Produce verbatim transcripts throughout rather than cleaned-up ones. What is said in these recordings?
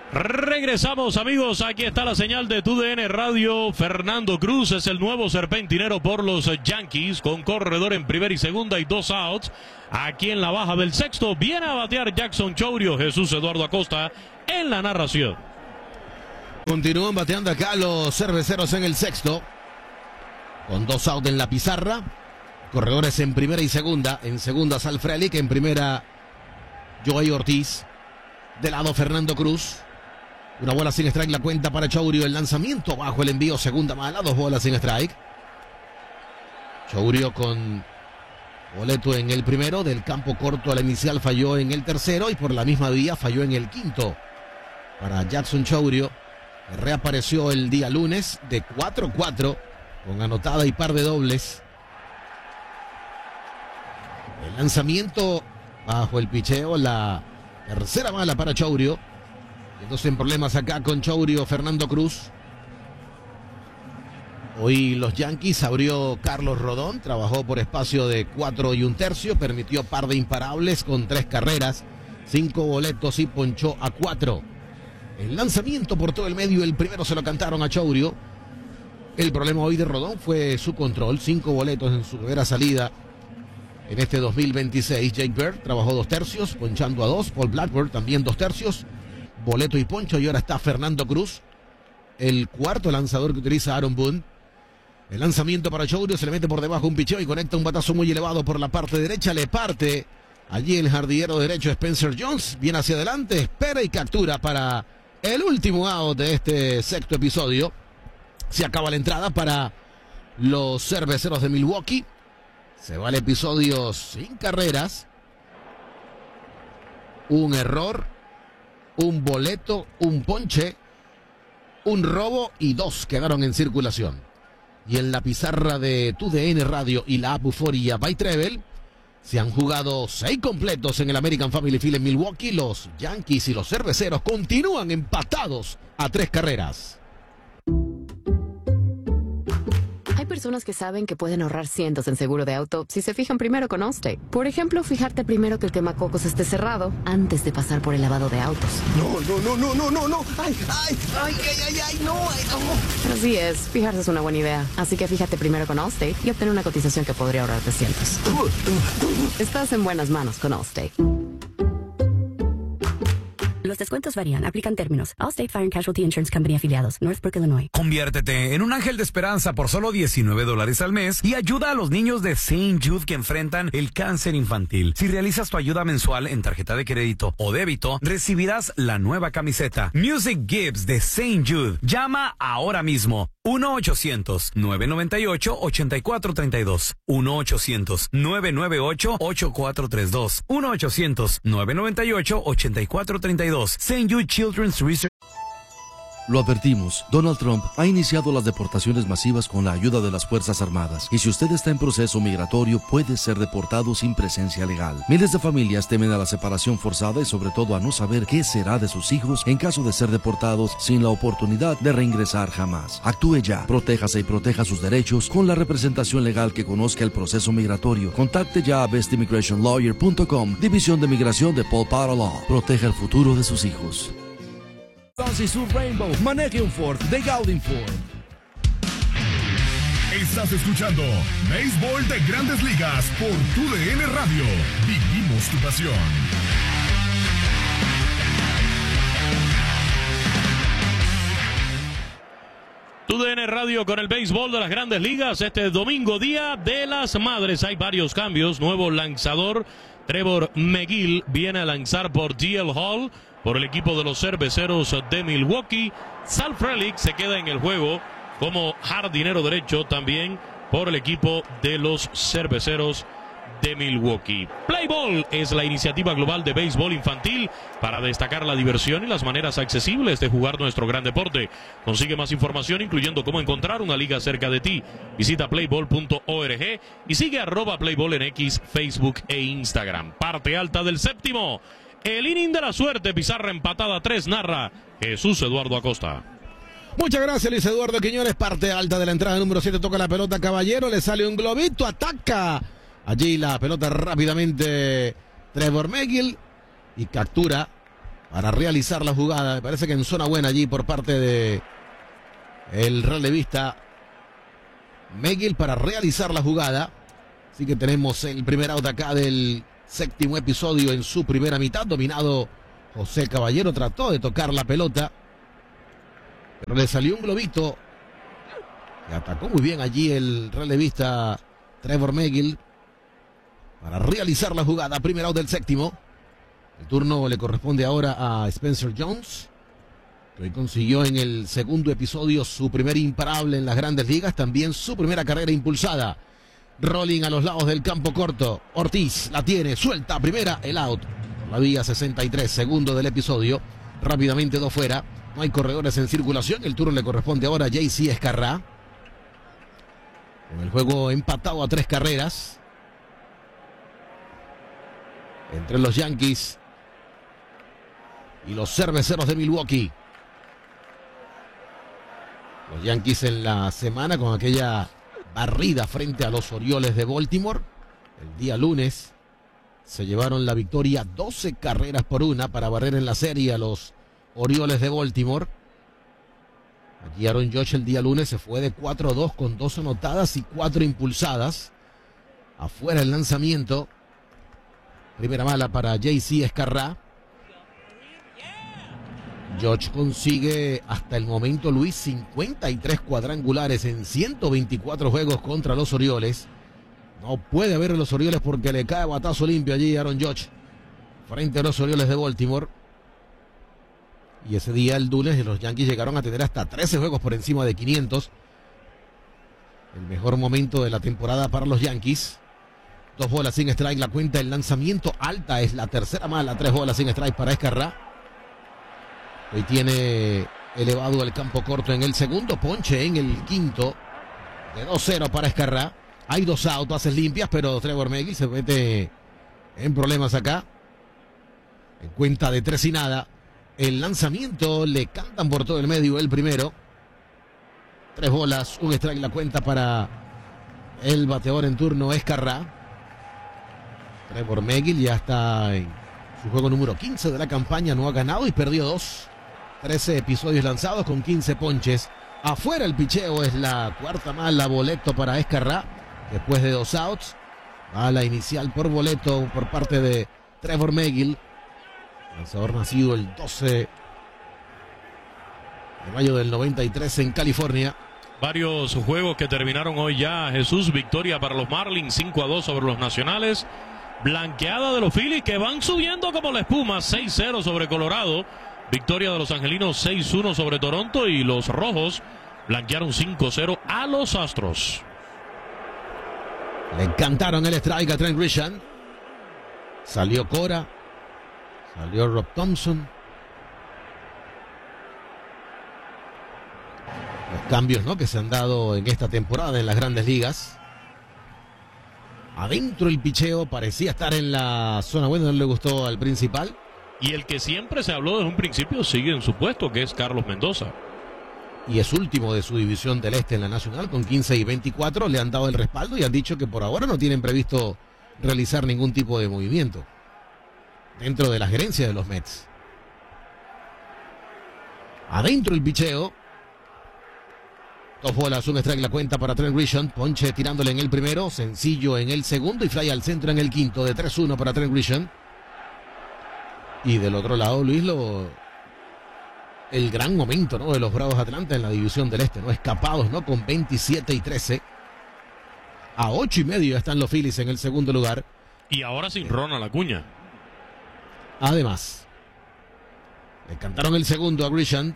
Regresamos, amigos, aquí está la señal de Tu D N Radio. Fernando Cruz es el nuevo serpentinero por los Yankees, con corredor en primera y segunda y dos outs. Aquí en la baja del sexto viene a batear Jackson Chourio. Jesús Eduardo Acosta en la narración. Continúan bateando acá los cerveceros en el sexto, con dos outs en la pizarra. Corredores en primera y segunda. En segunda Sal Frelick, en primera Joey Ortiz. De lado Fernando Cruz. Una bola sin strike, la cuenta para Chourio. El lanzamiento bajo el envío, segunda mala, dos bolas sin strike. Chourio con boleto en el primero, del campo corto a la inicial falló en el tercero y por la misma vía falló en el quinto. Para Jackson Chourio, que reapareció el día lunes de cuatro cuatro con anotada y par de dobles. El lanzamiento bajo el picheo, la tercera mala para Chourio. Entonces en problemas acá con Chourio, Fernando Cruz. Hoy los Yankees abrió Carlos Rodón, trabajó por espacio de cuatro y un tercio, permitió par de imparables con tres carreras, cinco boletos y ponchó a cuatro. El lanzamiento por todo el medio, el primero se lo cantaron a Chourio. El problema hoy de Rodón fue su control, cinco boletos en su primera salida en este dos mil veintiséis. Jake Bird trabajó dos tercios, ponchando a dos. Paul Blackburn también dos tercios, boleto y poncho. Y ahora está Fernando Cruz, el cuarto lanzador que utiliza Aaron Boone. El lanzamiento para Chourio, se le mete por debajo un picheo y conecta un batazo muy elevado por la parte derecha. Le parte allí el jardinero derecho Spencer Jones. Viene hacia adelante, espera y captura para el último out de este sexto episodio. Se acaba la entrada para los cerveceros de Milwaukee. Se va el episodio sin carreras. Un error, un boleto, un ponche, un robo y dos quedaron en circulación. Y en la pizarra de Tu D N Radio y la app Euforia by Treble se han jugado seis completos en el American Family Field en Milwaukee. Los Yankees y los cerveceros continúan empatados a tres carreras. Hay personas que saben que pueden ahorrar cientos en seguro de auto si se fijan primero con Allstate. Por ejemplo, fijarte primero que el quemacocos esté cerrado antes de pasar por el lavado de autos. No, no, no, no, no, no, no. Ay, ay, ay, ay, ay, ay, no, ay, no. Así es, fijarse es una buena idea. Así que fíjate primero con Allstate y obtener una cotización que podría ahorrarte cientos. Estás en buenas manos con Allstate. Los descuentos varían. Aplican términos. Allstate Fire and Casualty Insurance Company afiliados. Northbrook, Illinois. Conviértete en un ángel de esperanza por solo diecinueve dólares al mes y ayuda a los niños de Saint Jude que enfrentan el cáncer infantil. Si realizas tu ayuda mensual en tarjeta de crédito o débito, recibirás la nueva camiseta Music Gives de Saint Jude. Llama ahora mismo. uno ochocientos, nueve noventa y ocho, ochenta y cuatro treinta y dos. uno ochocientos, nueve noventa y ocho, ochenta y cuatro treinta y dos. uno ochocientos, nueve noventa y ocho, ochenta y cuatro treinta y dos. Saint Jude Children's Research. Lo advertimos, Donald Trump ha iniciado las deportaciones masivas con la ayuda de las Fuerzas Armadas. Y si usted está en proceso migratorio, puede ser deportado sin presencia legal. Miles de familias temen a la separación forzada y sobre todo a no saber qué será de sus hijos en caso de ser deportados sin la oportunidad de reingresar jamás. Actúe ya, protéjase y proteja sus derechos con la representación legal que conozca el proceso migratorio. Contacte ya a best immigration lawyer punto com, División de Migración de Paul Potter Law. Proteja el futuro de sus hijos. Y su Rainbow, maneje un Ford de Gaudin Ford. Estás escuchando Béisbol de Grandes Ligas por Tu D N Radio. Vivimos tu pasión. Tu D N Radio con el béisbol de las Grandes Ligas. Este domingo, Día de las Madres, hay varios cambios. Nuevo lanzador, Trevor McGill, viene a lanzar por D L Hall, por el equipo de los cerveceros de Milwaukee. Sal Frelick se queda en el juego como jardinero derecho también por el equipo de los cerveceros de Milwaukee. Play Ball es la iniciativa global de béisbol infantil para destacar la diversión y las maneras accesibles de jugar nuestro gran deporte. Consigue más información, incluyendo cómo encontrar una liga cerca de ti. Visita play ball punto org y sigue arroba Playball en X, Facebook e Instagram. Parte alta del séptimo. El inning de la suerte, pizarra empatada a tres, narra Jesús Eduardo Acosta. Muchas gracias, Luis Eduardo Quiñones. Parte alta de la entrada número siete, toca la pelota Caballero, le sale un globito, ataca allí la pelota rápidamente Trevor McGill y captura para realizar la jugada. Me parece que en zona buena allí por parte de el relevista Megill para realizar la jugada. Así que tenemos el primer out acá del séptimo episodio en su primera mitad. Dominado José Caballero, trató de tocar la pelota, pero le salió un globito. Y atacó muy bien allí el relevista Trevor Megill para realizar la jugada. Primer out del séptimo. El turno le corresponde ahora a Spencer Jones, que hoy consiguió en el segundo episodio su primer imparable en las grandes ligas. También su primera carrera impulsada. Rolling a los lados del campo corto. Ortiz la tiene, suelta primera, el out. La vía sesenta y tres, segundo del episodio. Rápidamente dos fuera. No hay corredores en circulación. El turno le corresponde ahora a J C Escarrá. Con el juego empatado a tres carreras entre los Yankees y los Cerveceros de Milwaukee. Los Yankees en la semana con aquella barrida frente a los Orioles de Baltimore. El día lunes se llevaron la victoria doce carreras por una para barrer en la serie a los Orioles de Baltimore. Aquí Aaron Judge el día lunes se fue de cuatro a dos con dos anotadas y cuatro impulsadas. Afuera el lanzamiento. Primera mala para J C Escarrá. Judge consigue hasta el momento, Luis, cincuenta y tres cuadrangulares en ciento veinticuatro juegos contra los Orioles. No puede haber los Orioles porque le cae batazo limpio allí a Aaron Judge frente a los Orioles de Baltimore. Y ese día, el lunes, los Yankees llegaron a tener hasta trece juegos por encima de quinientos. El mejor momento de la temporada para los Yankees. Dos bolas sin strike, la cuenta, el lanzamiento alta es la tercera mala. Tres bolas sin strike para Escarrá. Hoy tiene elevado el campo corto en el segundo, ponche en el quinto. De dos cero para Escarrá. Hay dos outs, bases limpias, pero Trevor Megill se mete en problemas acá. En cuenta de tres y nada. El lanzamiento le cantan por todo el medio el primero. Tres bolas, un strike la cuenta para el bateador en turno Escarrá. Trevor Megill ya está en su juego número quince de la campaña. No ha ganado y perdió dos. trece episodios lanzados con quince ponches. Afuera el picheo, es la cuarta mala. Boleto para Escarrá. Después de dos outs. Bala inicial por boleto por parte de Trevor Megill. Lanzador nacido el doce de mayo del noventa y tres en California. Varios juegos que terminaron hoy ya, Jesús. Victoria para los Marlins, cinco a dos sobre los Nacionales. Blanqueada de los Phillies que van subiendo como la espuma, seis cero sobre Colorado. Victoria de los Angelinos, seis uno sobre Toronto. Y los Rojos blanquearon cinco cero a los Astros. Le cantaron el strike a Trent Grisham. Salió Cora. Salió Rob Thompson. Los cambios, ¿no?, que se han dado en esta temporada en las grandes ligas. Adentro el picheo parecía estar en la zona buena, no le gustó al principal. Y el que siempre se habló desde un principio sigue en su puesto, que es Carlos Mendoza. Y es último de su división del Este en la Nacional con quince y veinticuatro. Le han dado el respaldo y han dicho que por ahora no tienen previsto realizar ningún tipo de movimiento dentro de la gerencia de los Mets. Adentro el picheo. Dos bolas, un strike la cuenta para Trent Grisham. Ponche tirándole en el primero, sencillo en el segundo y fly al centro en el quinto. De tres uno para Trent Grisham. Y del otro lado, Luis, lo, el gran momento, ¿no?, de los Bravos de Atlanta en la división del Este, ¿no? Escapados, ¿no?, con veintisiete y trece. A ocho y medio están los Phillies en el segundo lugar. Y ahora sin Ronald Acuña. Además, le cantaron el segundo a Grisham.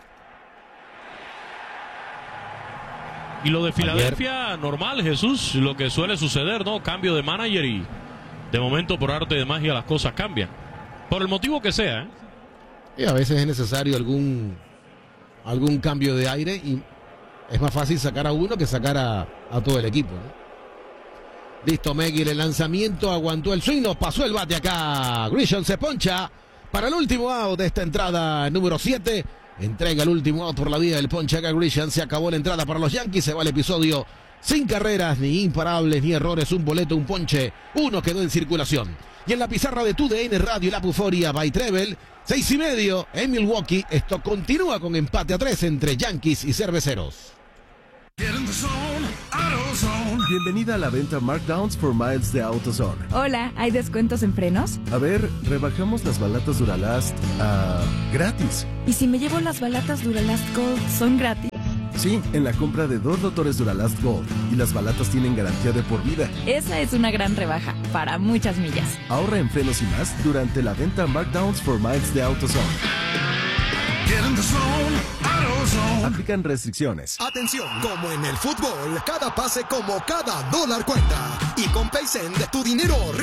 Y lo de Filadelfia, ayer, normal, Jesús, lo que suele suceder, ¿no? Cambio de manager y de momento por arte de magia las cosas cambian. Por el motivo que sea, ¿eh? Y a veces es necesario algún, algún cambio de aire y es más fácil sacar a uno que sacar a, a todo el equipo, ¿no? Listo, Megill, el lanzamiento, aguantó el swing, nos pasó el bate acá. Grisham se poncha para el último out de esta entrada número siete. Entrega el último out por la vía del ponche acá Grisham. Se acabó la entrada para los Yankees. Se va el episodio sin carreras, ni imparables, ni errores. Un boleto, un ponche. Uno quedó en circulación. Y en la pizarra de tu D N Radio, la Puforia by Treble, Seis y medio en Milwaukee. Esto continúa con empate a tres entre Yankees y Cerveceros. Bienvenida a la venta Markdowns for Miles de AutoZone. Hola, ¿hay descuentos en frenos? A ver, rebajamos las balatas Duralast a gratis. ¿Y si me llevo las balatas Duralast Gold, son gratis? Sí, en la compra de dos rotores Duralast Gold. Y las balatas tienen garantía de por vida. Esa es una gran rebaja, para muchas millas. Ahorra en frenos y más durante la venta Markdowns for Miles de AutoZone. Aplican restricciones. Atención, como en el fútbol, cada pase como cada dólar cuenta. Y con PaySend, tu dinero